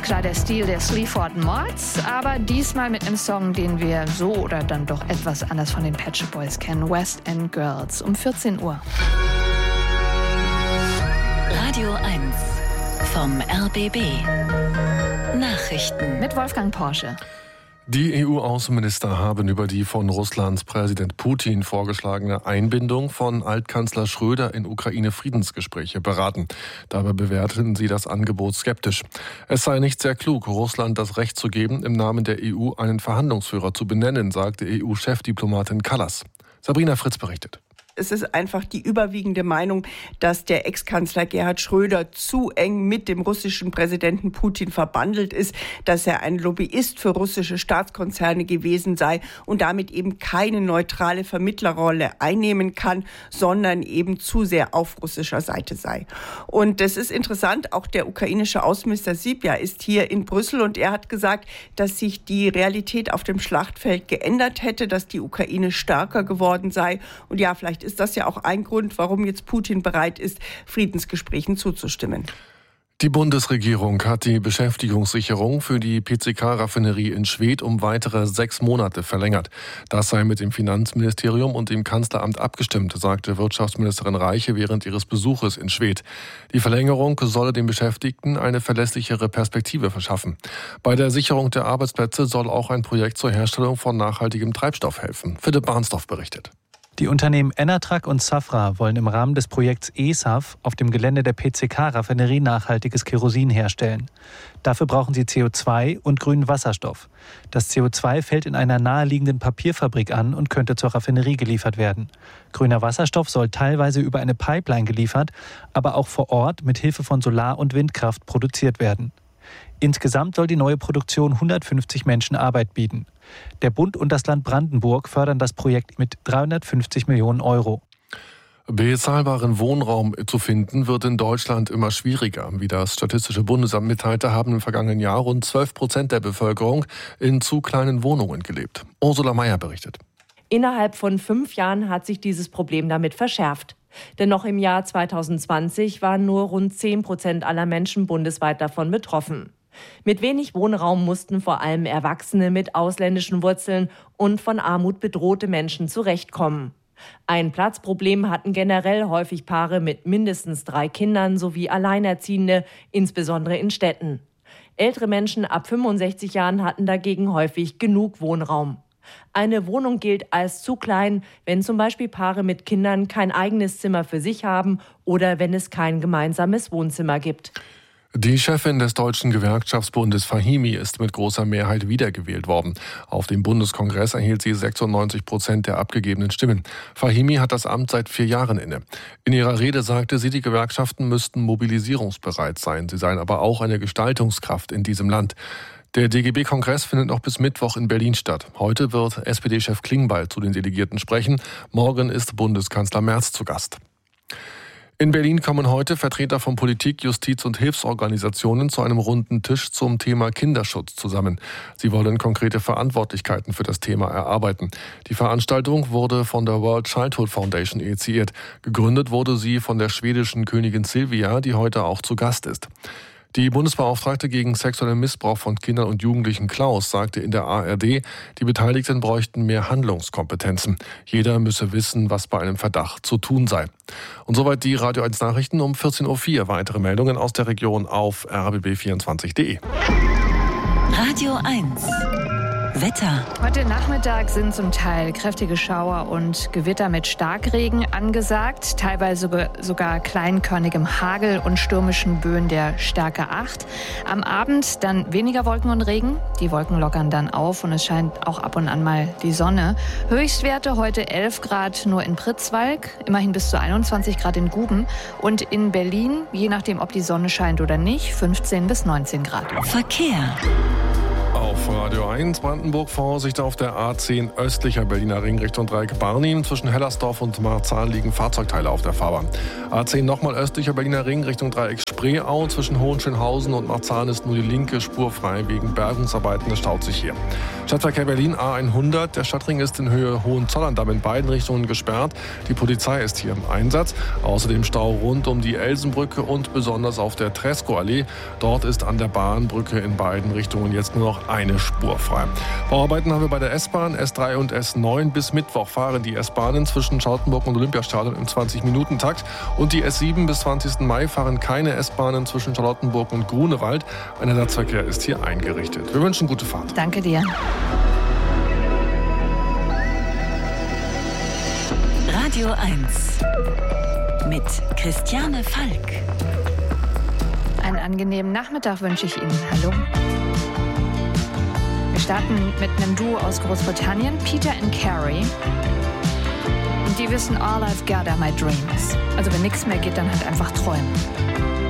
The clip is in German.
klar der Stil der Sleaford Mods, aber diesmal mit einem Song, den wir so oder dann doch etwas anders von den Pet Shop Boys kennen, West End Girls, um 14 Uhr. Radio 1 vom RBB. Nachrichten Mit Wolfgang Porsche. Die EU-Außenminister haben über die von Russlands Präsident Putin vorgeschlagene Einbindung von Altkanzler Schröder in Ukraine-Friedensgespräche beraten. Dabei bewerteten sie das Angebot skeptisch. Es sei nicht sehr klug, Russland das Recht zu geben, im Namen der EU einen Verhandlungsführer zu benennen, sagte EU-Chefdiplomatin Kallas. Sabrina Fritz berichtet. Es ist einfach die überwiegende Meinung, dass der Ex-Kanzler Gerhard Schröder zu eng mit dem russischen Präsidenten Putin verbandelt ist, dass er ein Lobbyist für russische Staatskonzerne gewesen sei und damit eben keine neutrale Vermittlerrolle einnehmen kann, sondern eben zu sehr auf russischer Seite sei. Und das ist interessant, auch der ukrainische Außenminister Sybiha ist hier in Brüssel und er hat gesagt, dass sich die Realität auf dem Schlachtfeld geändert hätte, dass die Ukraine stärker geworden sei und ja, vielleicht ist das ja auch ein Grund, warum jetzt Putin bereit ist, Friedensgesprächen zuzustimmen. Die Bundesregierung hat die Beschäftigungssicherung für die PCK-Raffinerie in Schwedt um weitere 6 Monate verlängert. Das sei mit dem Finanzministerium und dem Kanzleramt abgestimmt, sagte Wirtschaftsministerin Reiche während ihres Besuches in Schwedt. Die Verlängerung solle den Beschäftigten eine verlässlichere Perspektive verschaffen. Bei der Sicherung der Arbeitsplätze soll auch ein Projekt zur Herstellung von nachhaltigem Treibstoff helfen. Philipp Barnsdorf berichtet. Die Unternehmen Enertrac und Safra wollen im Rahmen des Projekts ESAF auf dem Gelände der PCK-Raffinerie nachhaltiges Kerosin herstellen. Dafür brauchen sie CO2 und grünen Wasserstoff. Das CO2 fällt in einer naheliegenden Papierfabrik an und könnte zur Raffinerie geliefert werden. Grüner Wasserstoff soll teilweise über eine Pipeline geliefert, aber auch vor Ort mit Hilfe von Solar- und Windkraft produziert werden. Insgesamt soll die neue Produktion 150 Menschen Arbeit bieten. Der Bund und das Land Brandenburg fördern das Projekt mit 350 Millionen Euro. Bezahlbaren Wohnraum zu finden wird in Deutschland immer schwieriger. Wie das Statistische Bundesamt mitteilte, haben im vergangenen Jahr rund 12% der Bevölkerung in zu kleinen Wohnungen gelebt. Ursula Mayer berichtet. Innerhalb von 5 Jahren hat sich dieses Problem damit verschärft. Denn noch im Jahr 2020 waren nur rund 10% aller Menschen bundesweit davon betroffen. Mit wenig Wohnraum mussten vor allem Erwachsene mit ausländischen Wurzeln und von Armut bedrohte Menschen zurechtkommen. Ein Platzproblem hatten generell häufig Paare mit mindestens 3 Kindern sowie Alleinerziehende, insbesondere in Städten. Ältere Menschen ab 65 Jahren hatten dagegen häufig genug Wohnraum. Eine Wohnung gilt als zu klein, wenn zum Beispiel Paare mit Kindern kein eigenes Zimmer für sich haben oder wenn es kein gemeinsames Wohnzimmer gibt. Die Chefin des Deutschen Gewerkschaftsbundes Fahimi ist mit großer Mehrheit wiedergewählt worden. Auf dem Bundeskongress erhielt sie 96% der abgegebenen Stimmen. Fahimi hat das Amt seit 4 Jahren inne. In ihrer Rede sagte sie, die Gewerkschaften müssten mobilisierungsbereit sein. Sie seien aber auch eine Gestaltungskraft in diesem Land. Der DGB-Kongress findet noch bis Mittwoch in Berlin statt. Heute wird SPD-Chef Klingbeil zu den Delegierten sprechen. Morgen ist Bundeskanzler Merz zu Gast. In Berlin kommen heute Vertreter von Politik, Justiz und Hilfsorganisationen zu einem runden Tisch zum Thema Kinderschutz zusammen. Sie wollen konkrete Verantwortlichkeiten für das Thema erarbeiten. Die Veranstaltung wurde von der World Childhood Foundation initiiert. Gegründet wurde sie von der schwedischen Königin Silvia, die heute auch zu Gast ist. Die Bundesbeauftragte gegen sexuellen Missbrauch von Kindern und Jugendlichen Klaus sagte in der ARD, die Beteiligten bräuchten mehr Handlungskompetenzen. Jeder müsse wissen, was bei einem Verdacht zu tun sei. Und soweit die Radio 1 Nachrichten um 14.04 Uhr. Weitere Meldungen aus der Region auf rbb24.de. Radio 1 Wetter. Heute Nachmittag sind zum Teil kräftige Schauer und Gewitter mit Starkregen angesagt, teilweise sogar kleinkörnigem Hagel und stürmischen Böen der Stärke 8. Am Abend dann weniger Wolken und Regen. Die Wolken lockern dann auf und es scheint auch ab und an mal die Sonne. Höchstwerte heute 11 Grad nur in Pritzwalk, immerhin bis zu 21 Grad in Guben und in Berlin, je nachdem ob die Sonne scheint oder nicht, 15 bis 19 Grad. Verkehr. auf Radio 1 Brandenburg. Vorsicht auf der A10 östlicher Berliner Ring Richtung Dreieck Barnim. Zwischen Hellersdorf und Marzahn liegen Fahrzeugteile auf der Fahrbahn. A10 nochmal östlicher Berliner Ring Richtung Dreieck Spreeau. Zwischen Hohenschönhausen und Marzahn ist nur die linke Spur frei. Wegen Bergungsarbeiten, es staut sich hier. Stadtverkehr Berlin A100. Der Stadtring ist in Höhe Hohenzollern-Damm in beiden Richtungen gesperrt. Die Polizei ist hier im Einsatz. Außerdem Stau rund um die Elsenbrücke und besonders auf der Tresco-Allee. Dort ist an der Bahnbrücke in beiden Richtungen jetzt nur noch eine Spur frei. Bauarbeiten haben wir bei der S-Bahn, S3 und S9. Bis Mittwoch fahren die S-Bahnen zwischen Charlottenburg und Olympiastadion im 20-Minuten-Takt. Und die S7 bis 20. Mai fahren keine S-Bahnen zwischen Charlottenburg und Grunewald. Ein Ersatzverkehr ist hier eingerichtet. Wir wünschen gute Fahrt. Danke dir. Radio 1 mit Christiane Falk. Einen angenehmen Nachmittag wünsche ich Ihnen. Hallo. Wir starten mit einem Duo aus Großbritannien, Peter and Carrie. Und die wissen, all I've got are my dreams. Also wenn nichts mehr geht, dann halt einfach träumen.